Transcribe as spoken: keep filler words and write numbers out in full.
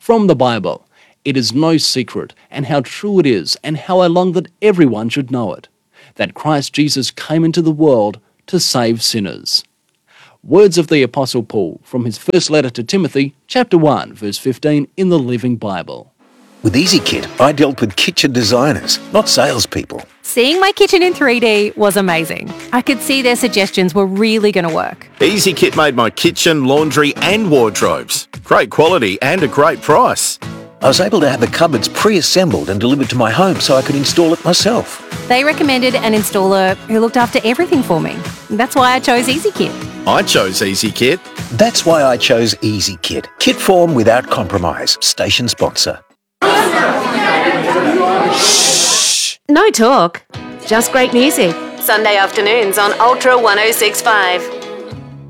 from the Bible. It is no secret, and how true it is, and how I long that everyone should know it, that Christ Jesus came into the world to save sinners. Words of the Apostle Paul from his first letter to Timothy, chapter one, verse fifteen in the Living Bible. With EasyKit, I dealt with kitchen designers, not salespeople. Seeing my kitchen in three D was amazing. I could see their suggestions were really going to work. EasyKit made my kitchen, laundry and wardrobes. Great quality and a great price. I was able to have the cupboards pre-assembled and delivered to my home so I could install it myself. They recommended an installer who looked after everything for me. That's why I chose EasyKit. I chose EasyKit. That's why I chose EasyKit. Kit form without compromise. Station sponsor. No talk, just great music. Sunday afternoons on Ultra one oh six point five.